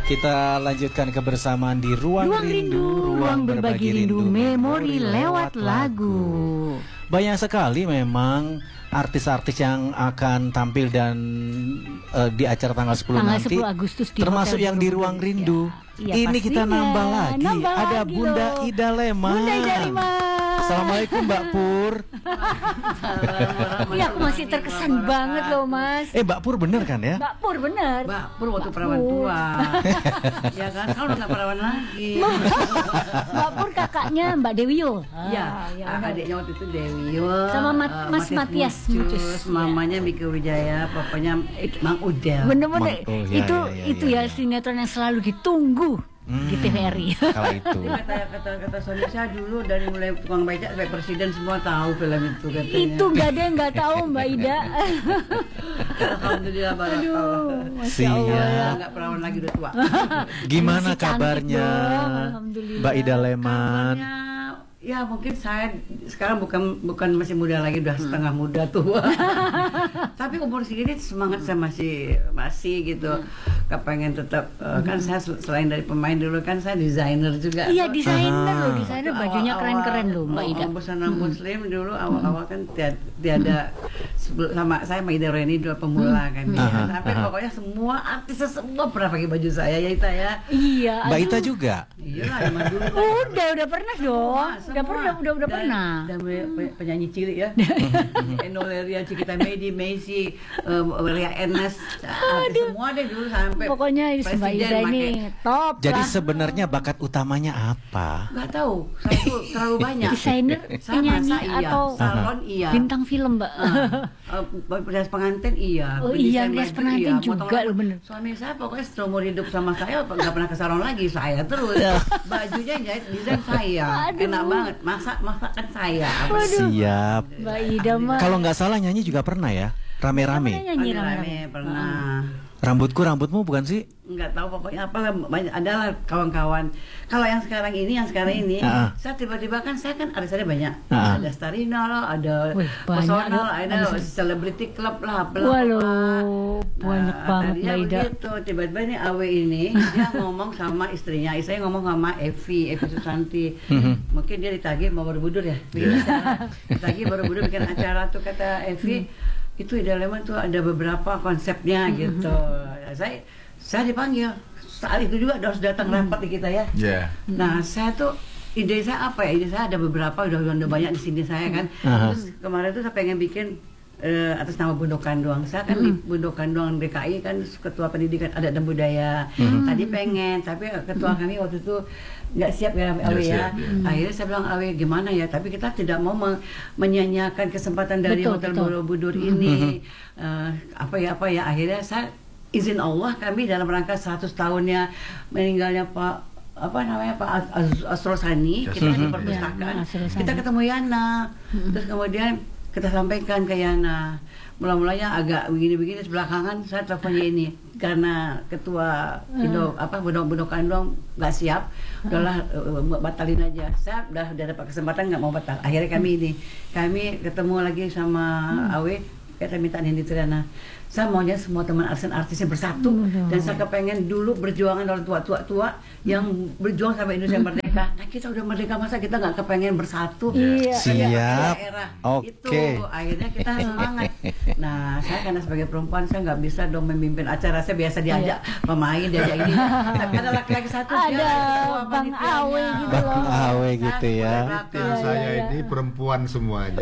Kita lanjutkan kebersamaan di Ruang Rindu, ruang berbagi rindu, memori lewat lagu. Banyak sekali memang artis-artis yang akan tampil dan di acara tanggal 10 nanti, 10 Agustus di termasuk yang di Ruang Rindu. Ya, ini kita nambah lagi, ada Bunda Ida Leman. Bunda Ida Leman. Assalamualaikum Mbak Pur. Iya, aku masih terkesan banget loh Mas. Mbak Pur bener kan ya? Mbak Pur bener. Mbak Pur waktu perawan tua. Ya kan, kalau udah nggak perawan lagi. Mbak Pur kakaknya Mbak Dewio. Iya, adiknya waktu itu Dewio. Sama Mas Matias. Mamanya Mika Wijaya, papanya Mang Udel. Bener-bener. Itu ya sinetron yang selalu ditunggu di TVRI. Kalau itu. Kata suami saya dulu dari mulai tukang becak sampai presiden semua tahu film itu katanya. Itu gak ada yang nggak tahu Mbak Ida. Alhamdulillah banget. Masya Allah. Nggak perawan lagi udah tua. Gimana kabarnya Mbak Ida Leman? Ya mungkin saya sekarang bukan masih muda lagi, udah setengah muda tua. Tapi umur segini semangat saya masih gitu. Kepengen tetap kan saya selain dari pemain dulu kan saya desainer juga. Iya desainer loh, desainer bajunya keren-keren loh Mbak Ida. Busana muslim dulu awal-awal kan tiada sama saya Mbak Ida Reni dua pemula kan. Tapi pokoknya semua artis semua pernah pakai baju saya ya Ita ya. Iya. Mbak Ita juga. Iya lah emang dulu. Udah pernah dong. Udah pernah. Dan penyanyi cilik ya. Enoleria, Cikita Medi, Messi, Ria Ernest, semua deh dulu sampai pokoknya Mbak Ida ini top. Jadi sebenarnya bakat utamanya apa? Gak tahu, saya tuh terlalu banyak. Desainer, penyanyi atau salon iya. Bintang film Mbak. Rias pengantin iya. Oh iya, rias pengantin juga loh bener. Suami saya pokoknya seumur hidup sama saya nggak pernah ke salon lagi, saya terus. Bajunya jahit desain saya. Enak banget, masakan saya. Siap. Mbak Ida mah. Kalau nggak salah nyanyi juga pernah ya? Rame-rame. Rame-rame pernah. Rambutmu bukan sih? Nggak tahu pokoknya apa banyak adalah kawan-kawan. Kalau yang sekarang ini saya tiba-tiba kan saya kan ada banyak. Ada Starina loh, ada Personal, ada Celebrity Club lah, waduh, banyak banget Mbak Ida. Gitu. Tiba-tiba ini Awe ini dia ngomong sama istrinya ngomong sama Evi Susanti. Mungkin dia ditagih mau Borobudur ya. Ditagih Borobudur bikin acara tuh kata Evi. Itu Ida Leman tuh ada beberapa konsepnya gitu. Saya dipanggil saat itu juga harus datang rapat di kita ya. Nah saya tuh ide saya apa ya? Ide saya ada beberapa udah banyak di sini saya kan. Terus kemarin tuh saya pengen bikin atas nama Bundokan Doang. Saya kan di Bundokan Doang DKI kan ketua pendidikan adat dan budaya. Tadi pengen, tapi ketua kami waktu itu nggak siap ya Awe ya. Akhirnya saya bilang Awe gimana ya? Tapi kita tidak mau menyanyiakan kesempatan dari Hotel Borobudur ini. Apa ya? Akhirnya saya izin Allah kami dalam rangka 100 tahunnya meninggalnya Pak Asrosani, kita di perpustakaan. Kita ketemu Yana. Terus kemudian kita sampaikan ke Yana. Mula-mulanya agak begini-begini, sebelakangan saya teleponnya ini karena ketua Bundokan Doang nggak siap, udahlah batalin aja. Saya udah dapat kesempatan nggak mau batal. Akhirnya kami ketemu lagi sama Awe, kita minta Nindi Triana. Saya maunya semua teman artisnya bersatu dan saya kepengen dulu berjuangan oleh tua-tua yang berjuang sampai Indonesia merdeka. Nah kita udah merdeka masa kita nggak kepengen bersatu? Siap. Itu akhirnya kita semangat. Nah saya karena sebagai perempuan saya nggak bisa dong memimpin acara, saya biasa diajak pemain, diajak ini. Tapi ada laki-laki satu ada Bang Awe gitu loh. Bang Awe gitu ya. Tim saya ini perempuan semuanya.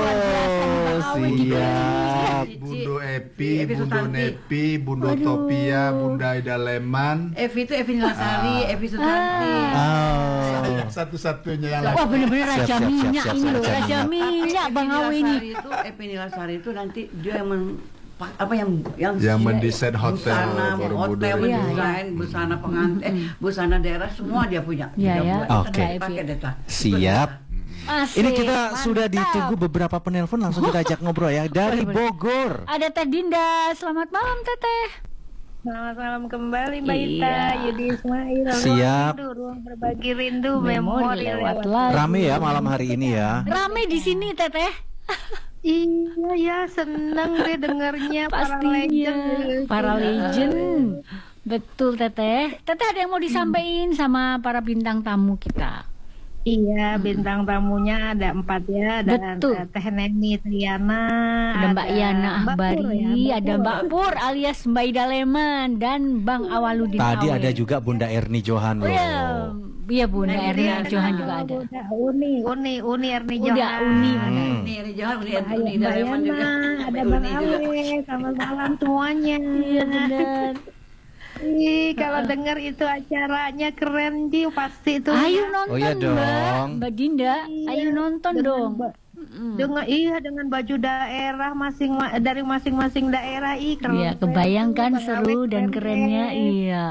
Siap. Bundo Epi, Bundo Nepi, Bundo Topia, Bunda Ida Leman. Evi itu Evi Nilasari, Evi Sutanti. Satu-satunya yang wah bener-bener raja minyak ini loh, raja minyak Bang Awe ini. Evi Nilasari itu nanti dia yang mendesain hotel mendesain busana pengantin, busana daerah semua dia punya. Oke. Siap. Ini kita sudah ditunggu beberapa penelpon, langsung kita ajak ngobrol ya dari Bogor. Ada Teh Dinda, selamat malam Teteh. Selamat malam kembali Mbak Ita, Yudi Ismail. Siap. Ruang berbagi rindu, memori lewat lagu. Rame ya malam hari ini ya. Rame di sini Teteh. Iya ya, seneng deh dengarnya pastinya. Para legend. Betul Teteh. Teteh ada yang mau disampaikan sama para bintang tamu kita? Iya, bintang tamunya ada 4 ya. Ada Teh Neni Triana, ada Mbak Yana Ahbari, ada Mbak Pur alias Mbak Ida Leman, dan Bang Awaludin Tadi Awe. ada juga Bunda Erni Johan loh. Iya Bunda Erni Johan juga ada. Uni Erni Johan. Udah Uni Johan, Uni Mbak Yana, ada Bang Awe, selamat malam semuanya. Iya benar. Kalau dengar itu acaranya keren Ji, pasti itu. Ayo nonton Oh iya Mbak Dinda, ayo nonton dong. Dengan baju daerah dari masing-masing daerah keren. Iya, kebayangkan seru dan kerennya. Iya.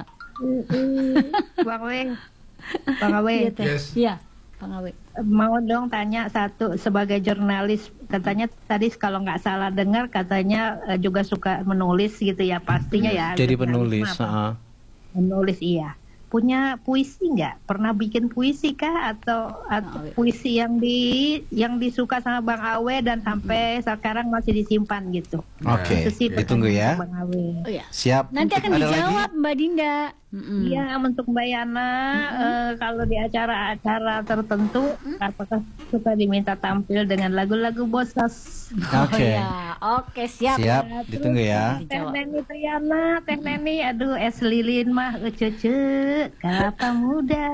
Bang Awe. Iya, Bang Awe. Mau dong tanya satu sebagai jurnalis, katanya tadi kalau nggak salah dengar katanya juga suka menulis gitu ya, pastinya ya. Jadi penulis. Menulis iya. Punya puisi nggak? Pernah bikin puisi kah atau puisi yang disuka sama Bang Awe dan sampai sekarang masih disimpan gitu? Oke, ditunggu ya. Bang Awe. Oh, ya. Siap. Nanti akan dijawab Mbak Dinda. Iya, untuk Mbak Yana kalau di acara-acara tertentu apakah suka diminta tampil dengan lagu-lagu Bosas? Oke. Oke, siap. Siap, ditunggu ya. Teh Neni Triana, Teh Neni, aduh es lilin mah cece kelapa muda.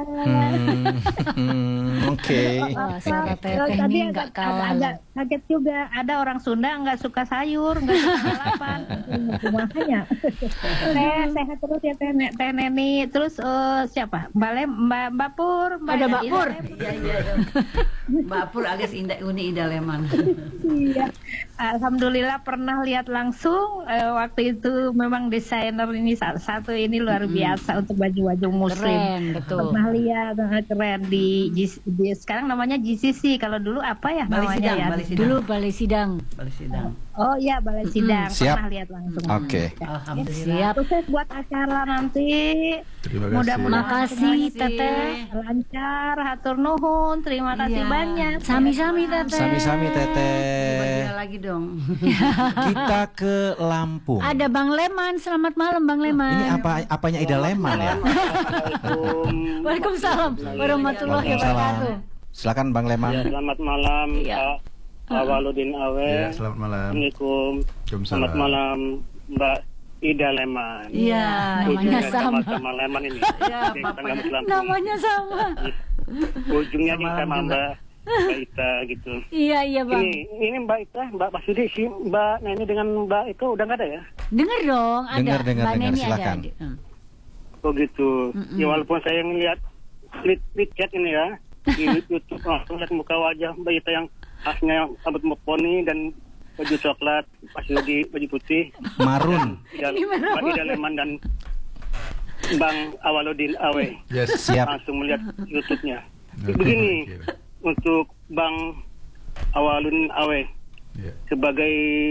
Oke. Tadi agak kaget juga, ada orang Sunda nggak suka sayur, nggak suka lalapan. Makanya sehat terus ya Teh Neni. Terus siapa? Mbak Pur. Ada Mbak Pur. Iya. Mbak Pur alias Uni Ida Leman. Iya. Alhamdulillah pernah lihat langsung. Waktu itu memang desainer ini satu ini luar biasa untuk baju-baju muslim. Keren, betul. Pernah lihat keren di sekarang namanya GCC. Kalau dulu apa ya namanya ya? Dulu Balai Sidang. Oh iya, Balai Sidang. Siap. Pernah lihat langsung. Oke. Alhamdulillah. Sukses buat acara nanti. Terima kasih. Mudah-mudahan Makasih Teteh. lancar, hatur nuhun. Terima kasih banyak. Sami-sami Teteh. Sami-sami Teteh. Bagi lagi dong. Kita ke Lampung. Ada Bang Leman. Selamat malam Bang Leman. Ini apanya Ida Leman ya? Waalaikumsalam warahmatullahi wabarakatuh. Silakan Bang Leman. Ya, selamat malam Pak Awaludin Awe. Ya, selamat malam. Assalamualaikum. Selamat malam Mbak Ida Leman. Iya, namanya sama. Sama Leman ini. Iya, Namanya sama. Ujungnya di sama Mbak Ita gitu. Iya Bang. Ini Mbak Ita, Mbak Masudi, si Mbak Neni dengan Mbak itu udah nggak ada ya? Dengar dong, ada. Dengar, Mbak Neni silakan. ada. Oh gitu. Ya walaupun saya ngeliat tweet chat ini ya di YouTube, langsung lihat muka wajah Mbak Ita yang khasnya rambut poni dan baju coklat, Pak Yudi baju putih, marun. Mbak Ida Leman dan Bang Awaludin Awe. Yes. Siap. Langsung melihat YouTube-nya. Begini, untuk Bang Awaludin Awe sebagai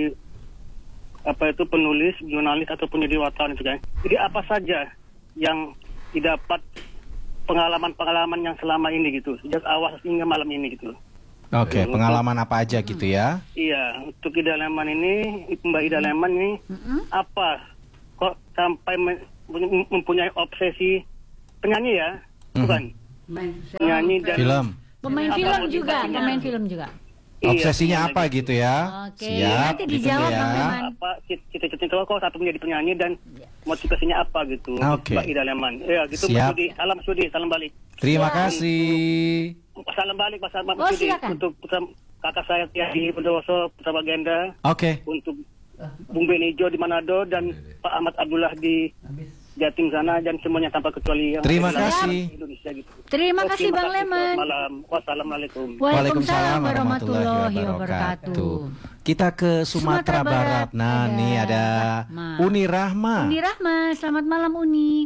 penulis, jurnalis ataupun jadi wartawan itu kan. Jadi apa saja yang didapat pengalaman-pengalaman yang selama ini gitu, sejak awal hingga malam ini gitu. Oke, pengalaman apa aja gitu ya? Iya, untuk Ida Leman ini, Mbak Ida Leman ini, apa kok sampai mempunyai obsesi penyanyi ya, bukan? Penyanyi dan film. Pemain film juga. Obsesinya apa gitu ya? Oke, Siap, nanti dijawab ditunggu Bang Leman. apa cita-cita kok satu menjadi penyanyi dan motivasinya apa gitu, Oke. Mbak Ida Leman. Ya gitu, Siap. Mbak Sudi, salam balik. Terima kasih. Salam balik Mas Ahmad Oh, Sudi silakan. untuk kakak saya Tiadi Bondowoso, Putra Bagenda, Oke. untuk Bung Benijo di Manado dan Pak Ahmad Abdullah di Jatim sana dan semuanya tanpa kecuali yang Terima ada di kasih. Indonesia gitu. Terima kasih Bang kasih. Leman. Selamat malam. Wassalamualaikum. Waalaikumsalam warahmatullahi wabarakatuh. Kita ke Sumatera Barat. Nah, Ada nih ada Rahma. Uni Rahma. Uni Rahma, selamat malam Uni.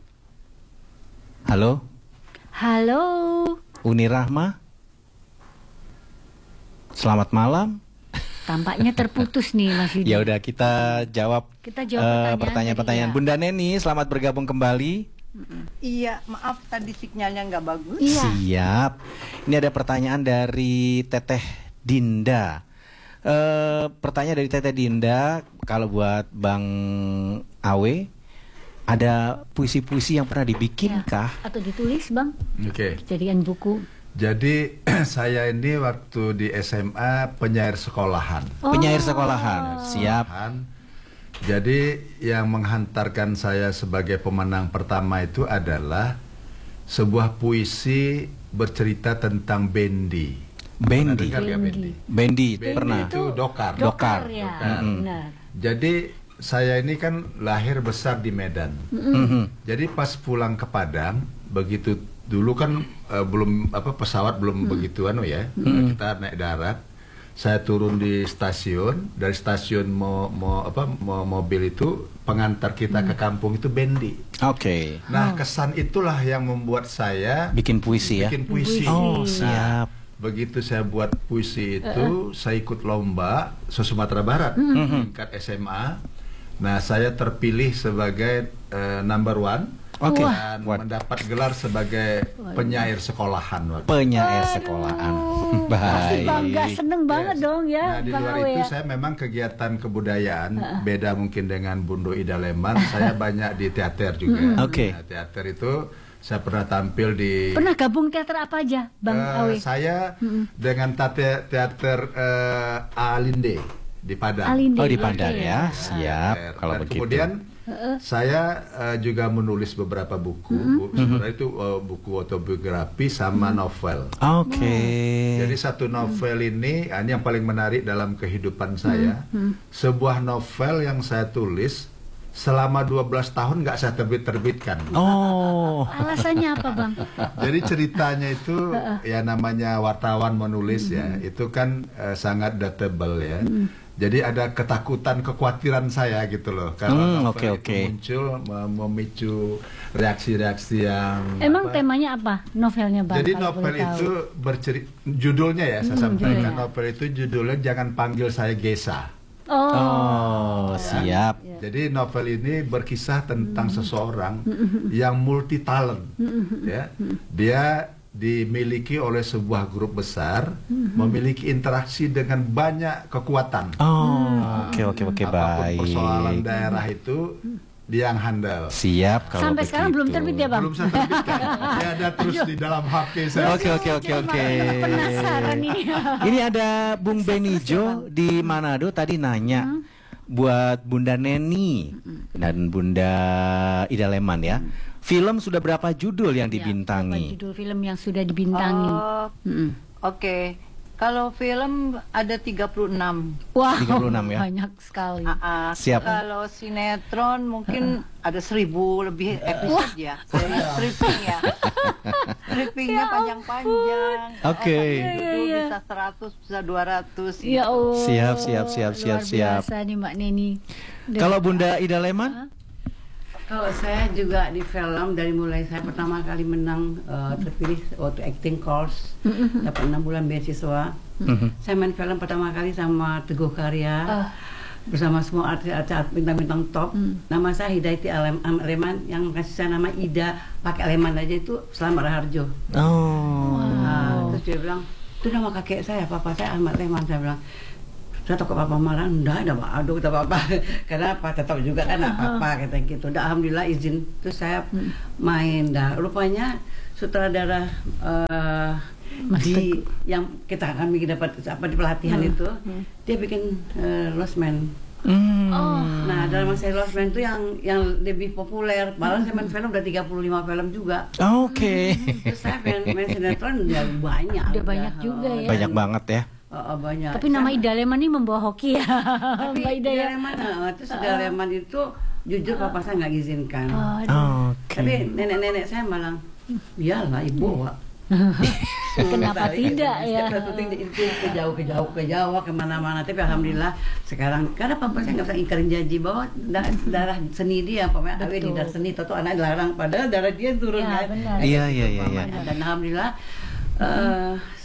Halo, Halo. Uni Rahma. Selamat malam. Tampaknya terputus nih Mas Yudi. Ya udah kita jawab Kita jawab pertanyaan-pertanyaan. tadi, ya. Bunda Neni, selamat bergabung kembali. Iya, maaf tadi sinyalnya nggak bagus. Iya. Siap. Ini ada pertanyaan dari Teteh Dinda. Pertanyaan dari Teteh Dinda, kalau buat Bang Awe, Ada puisi-puisi yang pernah dibikin kah? Atau ditulis, Bang? Oke. Jadikan buku. Jadi saya ini waktu di SMA penyair sekolahan. Penyair sekolahan, siap. Jadi yang menghantarkan saya sebagai pemenang pertama itu adalah sebuah puisi bercerita tentang bendi. Bendi. Bendi Pernah. itu dokar. Dokar ya. Benar. Jadi saya ini kan lahir besar di Medan. Jadi pas pulang ke Padang, begitu dulu kan belum pesawat belum begitu kita naik darat. Saya turun di stasiun, dari stasiun mobil itu pengantar kita ke kampung itu bendi. Oke. Nah, kesan itulah yang membuat saya bikin puisi ya. Bikin puisi. Oh, siap. Begitu saya buat puisi itu, saya ikut lomba se-Sumatera Barat tingkat SMA. Nah, saya terpilih sebagai number one. Oke. Dan mendapat gelar sebagai penyair sekolahan. Penyair sekolahan. Baik. Bangga, seneng banget dong ya. Nah, di luar itu saya memang kegiatan kebudayaan beda mungkin dengan Bundo Ida Leman. Saya banyak di teater juga. Oke. Nah, teater itu saya pernah tampil di. Pernah gabung teater apa aja, Bang Awe? Saya dengan teater Alinde di Padang. Alinde. Oh, di Padang ya. Siap. Kalau begitu. Kemudian saya juga menulis beberapa buku. Sebenarnya itu buku autobiografi sama novel. Oke. Jadi satu novel ini yang paling menarik dalam kehidupan saya. Sebuah novel yang saya tulis selama 12 tahun nggak saya terbitkan. Oh. Alasannya apa, Bang? Jadi ceritanya itu ya namanya wartawan menulis ya, itu kan sangat dateable ya. Jadi ada ketakutan, kekhawatiran saya gitu loh. Kalau novel itu muncul memicu reaksi-reaksi yang. Emang temanya apa novelnya, Bang? Jadi novel itu judulnya ya saya sampaikan. Novel itu judulnya Jangan Panggil Saya Gesa. Oh, siap. Jadi novel ini berkisah tentang seseorang yang multi talent, ya. Dia dimiliki oleh sebuah grup besar, memiliki interaksi dengan banyak kekuatan. Oh, oke, baik. Persoalan daerah itu dia yang handal. Siap kalau sampai begitu. Sekarang belum terbit ya, Bang? Belum saya terbitkan. Dia ada terus di dalam HP saya. Oke. Penasaran ini. Ini ada Bung Benijo di Manado tadi nanya buat Bunda Neni dan Bunda Ida Leman ya. Film sudah berapa judul yang dibintangi? Berapa judul film yang sudah dibintangi? Oke. Kalau film ada 36. Wah, 36 ya. Banyak sekali. Siap. Kalau sinetron mungkin ada 1000 lebih episode ya. Stripping ya. Strippingnya panjang-panjang. Oke. Bisa 100, bisa 200. Ya Allah. Siap. Luar biasa nih Mbak Neni. Kalau Bunda Ida Leman? Kalau saya juga di film dari mulai saya pertama kali menang terpilih waktu acting course, dapat 6 bulan beasiswa. Saya main film pertama kali sama Teguh Karya bersama semua artis-artis bintang-bintang top. Nama saya Hidayati Aleman, yang kasih saya nama Ida pakai Aleman aja itu Selamat Raharjo. Terus dia bilang, itu nama kakek saya, papa saya Ahmad Leman. Saya bilang, saya takut papa marah, enggak aduh kata papa. Kenapa? Tetap juga kan apa-apa kata gitu. Alhamdulillah izin. Terus saya main. Rupanya sutradara yang kita akan bikin dapat di pelatihan itu, dia bikin Lost Man. Nah, dalam masa Lost Man itu yang lebih populer. Malah saya main film udah 35 film juga. Oke. Terus saya main sinetron ya banyak. Udah banyak juga ya. Banyak banget ya. Banyak. Tapi nama Ida Leman ini membawa hoki ya. Tapi Mbak Ida ya. Terus Ida Leman itu jujur papa saya nggak izinkan. Tapi nenek-nenek saya malah, iyalah ibu, Wak. Kenapa tidak ya? Itu ke Jawa kemana-mana. Tapi alhamdulillah sekarang karena papa saya nggak bisa ingkarin janji bahwa darah seni dia, pokoknya awe di darah seni, tentu anak dilarang padahal darah dia turun ya, kan. Benar. Iya. Dan alhamdulillah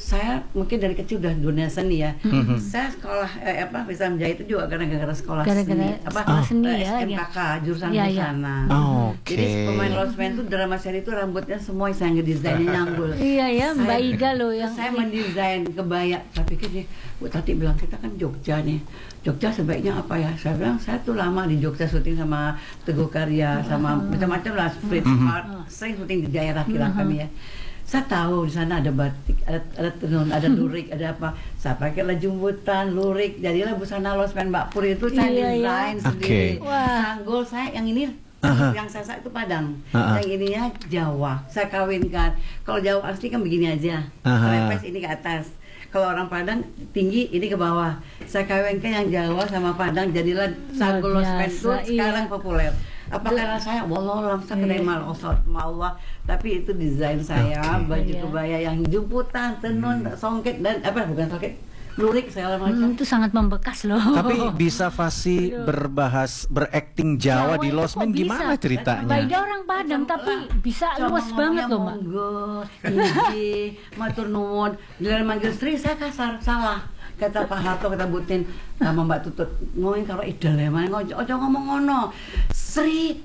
saya mungkin dari kecil udah dunia seni ya. Saya sekolah bisa menjahit itu juga gara-gara sekolah seni. Sekolah seni ya. SMKK jurusan Iya, busana. Oke. Jadi pemain Losmen itu drama seri itu rambutnya semua saya ngedesainnya nyanggul. Iya ya, Mbak Ida loh yang Saya mendesain kebaya. Saya pikir nih, Bu Tati bilang kita kan Jogja nih. Jogja sebaiknya apa ya? Saya bilang saya tuh lama di Jogja syuting sama Teguh Karya sama macam-macam lah, Fritz Hart, sering syuting di daerah Kirang kami ya. Saya tahu di sana ada batik, ada tenun, ada lurik, ada apa. Saya pakailah jemputan, lurik, jadilah busana Losmen Mbak Pur itu saya desain sendiri. Sanggul saya yang ini yang saya itu Padang, yang ininya Jawa. Saya kawinkan. Kalau Jawa asli kan begini aja, lepes ini ke atas. Kalau orang Padang tinggi ini ke bawah. Saya kawinkan yang Jawa sama Padang, jadilah sanggul Losmen itu sekarang populer. Apa karena saya wallahualam saya kedemal Allah, tapi itu desain saya, baju kebaya yang jemputan, tenun, songket dan bukan songket, lurik segala macam. Itu sangat membekas loh. Tapi bisa fasih berakting Jawa di Losmen gimana ceritanya? Mbak Ida orang Padang tapi bisa luas banget loh, Mbak. Tinggi, matur nuwun, giliran manggil Sri saya kasar, salah. Kata Pak Harto, kata Butin sama Mbak Tutut, ngomongin kalau Idaleman, ojo ngomong ngono. Sri.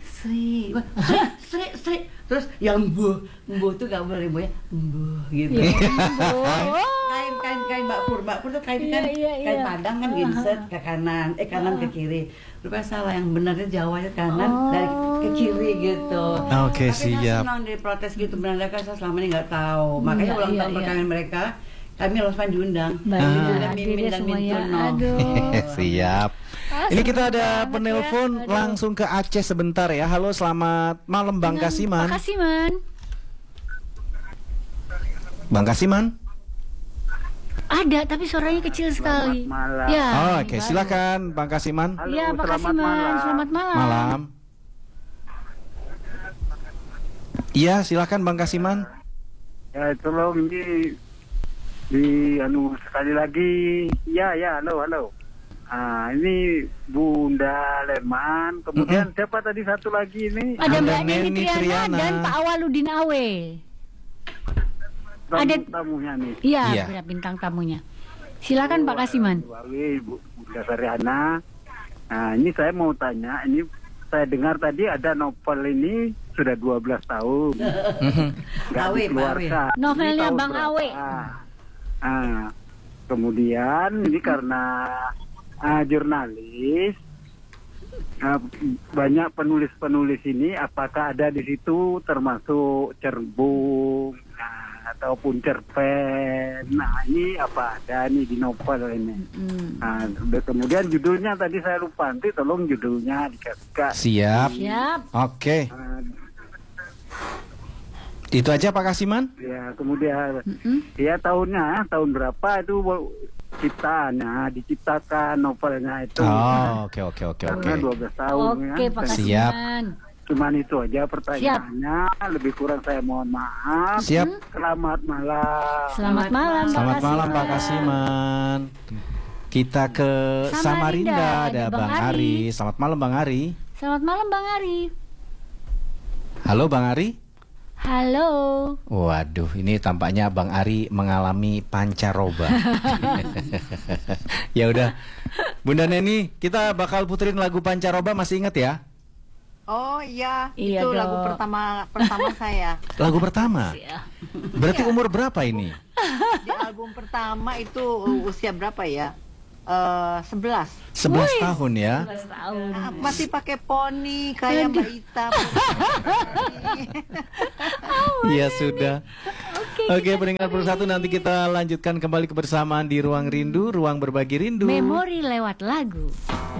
Terus yang mbuh tuh gak boleh ya, mbuh gitu. Kain Mbak Pur tuh kain Padang kan ginset ke kanan, kanan ke kiri. Rupanya salah, yang benarnya Jawanya kanan dari ke kiri gitu. Oke, siap. Saya senang diprotes gitu, benar kan saya selama ini nggak tahu. Makanya ulang tahun perkawinan mereka, kami Losmen diundang. Mimin dan Mintuno. Siap. Ini kita ada penelpon langsung ke Aceh sebentar ya. Halo, selamat malam Bang Kasiman. Pak Kasiman. Bang Kasiman? Ada, tapi suaranya kecil sekali. Malam. Ya. Oke, silakan Bang Kasiman. Halo, Iya, Pak selamat Kasiman. malam. Selamat malam. Malam. Iya, silakan Bang Kasiman. Ya, tolong ini sekali lagi. Ya, halo. Ini Bunda Leman, kemudian siapa tadi satu lagi ini? Ada Bunda Mbak Neni Neni Triana Triana dan Pak Awaludin Awe. Ada tamunya nih. Iya, bintang tamunya. Silakan Pak Kasiman. Bunda Sariana. Nah, ini saya mau tanya, ini saya dengar tadi ada novel ini sudah 12 tahun. Nggak dikeluarkan. Novelnya Ini tahun Bang berapa? Awe. Kemudian ini karena jurnalis, banyak penulis-penulis ini, apakah ada di situ termasuk Cerbung ataupun cerpen? Nah, ini apa ada nih di novel ini? Nah, kemudian judulnya tadi saya lupa, nanti tolong judulnya dikasihkan. Siap. Oke. Itu aja Pak Kasiman? Ya, kemudian ya tahun berapa itu diciptakan novelnya itu. Oke. Karena 12 tahun Oke, Pak Kasiman. Siap. Cuman itu aja pertanyaannya. Lebih kurang saya mohon maaf. Siap. Selamat malam. Selamat malam, Pak Selamat Kasiman. malam Pak Kasiman. Kita ke Samarinda, ada Bang Ari. Selamat malam Bang Ari. Selamat malam Bang Ari. Halo Bang Ari. Halo. Waduh, ini tampaknya Bang Ari mengalami pancaroba. Ya udah, Bunda Neni, kita bakal puterin lagu pancaroba, masih ingat ya? Oh iya, Iya itu dong. lagu pertama saya. Lagu pertama. Berarti umur berapa ini? Di album pertama itu usia berapa ya? 11. 11 tahun ya. 11 tahun. Masih pakai poni kayak Mbak Ita. Iya sudah. Oke, pendengar Persatu, nanti kita lanjutkan kembali kebersamaan di Ruang Rindu, ruang berbagi rindu. Memori lewat lagu.